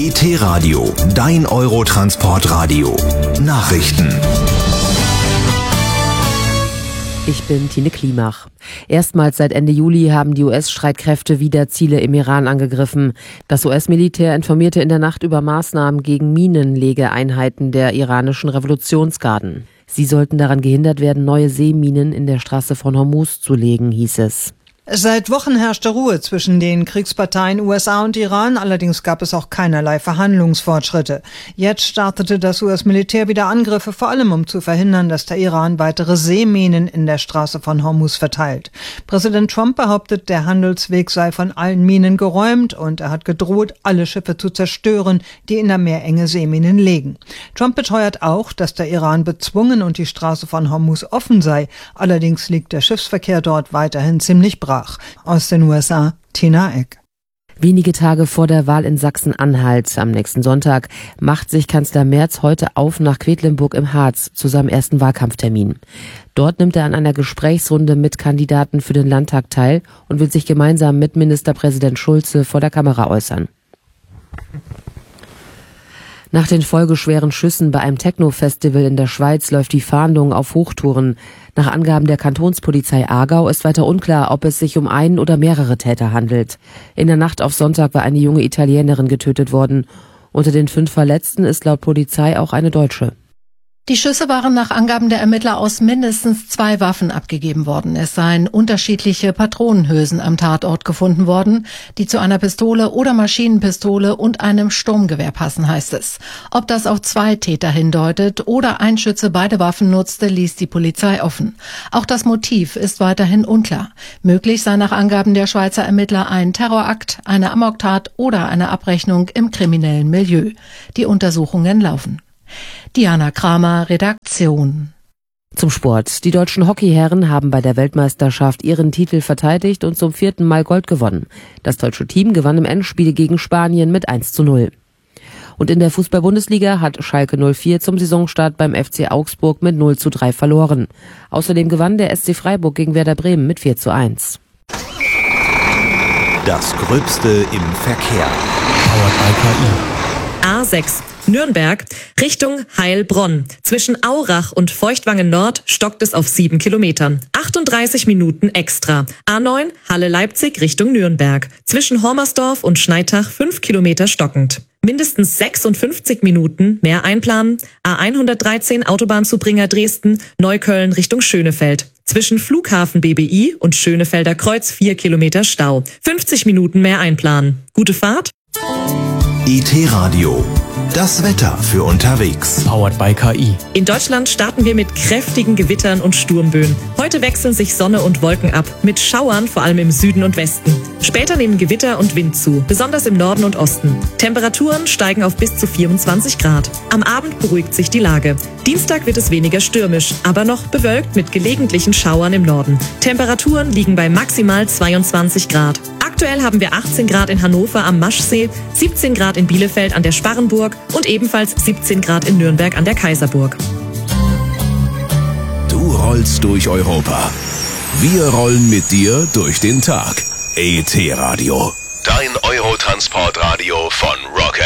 ET-Radio, dein Eurotransportradio. Nachrichten. Ich bin Tine Klimach. Erstmals seit Ende Juli haben die US-Streitkräfte wieder Ziele im Iran angegriffen. Das US-Militär informierte in der Nacht über Maßnahmen gegen Minenlegeeinheiten der iranischen Revolutionsgarden. Sie sollten daran gehindert werden, neue Seeminen in der Straße von Hormuz zu legen, hieß es. Seit Wochen herrschte Ruhe zwischen den Kriegsparteien USA und Iran, allerdings gab es auch keinerlei Verhandlungsfortschritte. Jetzt startete das US-Militär wieder Angriffe, vor allem um zu verhindern, dass der Iran weitere Seeminen in der Straße von Hormuz verteilt. Präsident Trump behauptet, der Handelsweg sei von allen Minen geräumt und er hat gedroht, alle Schiffe zu zerstören, die in der Meerenge Seeminen legen. Trump beteuert auch, dass der Iran bezwungen und die Straße von Hormuz offen sei. Allerdings liegt der Schiffsverkehr dort weiterhin ziemlich brach. Aus den USA, Tina Eck. Wenige Tage vor der Wahl in Sachsen-Anhalt am nächsten Sonntag macht sich Kanzler Merz heute auf nach Quedlinburg im Harz zu seinem ersten Wahlkampftermin. Dort nimmt er an einer Gesprächsrunde mit Kandidaten für den Landtag teil und will sich gemeinsam mit Ministerpräsident Schulze vor der Kamera äußern. Nach den folgeschweren Schüssen bei einem Techno-Festival in der Schweiz läuft die Fahndung auf Hochtouren. Nach Angaben der Kantonspolizei Aargau ist weiter unklar, ob es sich um einen oder mehrere Täter handelt. In der Nacht auf Sonntag war eine junge Italienerin getötet worden. Unter den 5 Verletzten ist laut Polizei auch eine Deutsche. Die Schüsse waren nach Angaben der Ermittler aus mindestens 2 Waffen abgegeben worden. Es seien unterschiedliche Patronenhülsen am Tatort gefunden worden, die zu einer Pistole oder Maschinenpistole und einem Sturmgewehr passen, heißt es. Ob das auf 2 Täter hindeutet oder ein Schütze beide Waffen nutzte, ließ die Polizei offen. Auch das Motiv ist weiterhin unklar. Möglich sei nach Angaben der Schweizer Ermittler ein Terrorakt, eine Amoktat oder eine Abrechnung im kriminellen Milieu. Die Untersuchungen laufen. Diana Kramer, Redaktion. Zum Sport. Die deutschen Hockeyherren haben bei der Weltmeisterschaft ihren Titel verteidigt und zum 4. Mal Gold gewonnen. Das deutsche Team gewann im Endspiel gegen Spanien mit 1:0. Und in der Fußball-Bundesliga hat Schalke 04 zum Saisonstart beim FC Augsburg mit 0:3 verloren. Außerdem gewann der SC Freiburg gegen Werder Bremen mit 4:1. Das Gröbste im Verkehr. Powered by KI. A6 Nürnberg Richtung Heilbronn. Zwischen Aurach und Feuchtwangen Nord stockt es auf 7 Kilometern. 38 Minuten extra. A9 Halle-Leipzig Richtung Nürnberg. Zwischen Hormersdorf und Schneitach 5 Kilometer stockend. Mindestens 56 Minuten mehr einplanen. A113 Autobahnzubringer Dresden, Neukölln Richtung Schönefeld. Zwischen Flughafen BBI und Schönefelder Kreuz 4 Kilometer Stau. 50 Minuten mehr einplanen. Gute Fahrt. ET-Radio. Das Wetter für unterwegs. Powered by KI. In Deutschland starten wir mit kräftigen Gewittern und Sturmböen. Heute wechseln sich Sonne und Wolken ab, mit Schauern vor allem im Süden und Westen. Später nehmen Gewitter und Wind zu, besonders im Norden und Osten. Temperaturen steigen auf bis zu 24 Grad. Am Abend beruhigt sich die Lage. Dienstag wird es weniger stürmisch, aber noch bewölkt mit gelegentlichen Schauern im Norden. Temperaturen liegen bei maximal 22 Grad. Aktuell haben wir 18 Grad in Hannover am Maschsee, 17 Grad in Bielefeld an der Sparrenburg und ebenfalls 17 Grad in Nürnberg an der Kaiserburg. Du rollst durch Europa. Wir rollen mit dir durch den Tag. ET-Radio. Dein Eurotransportradio von Rock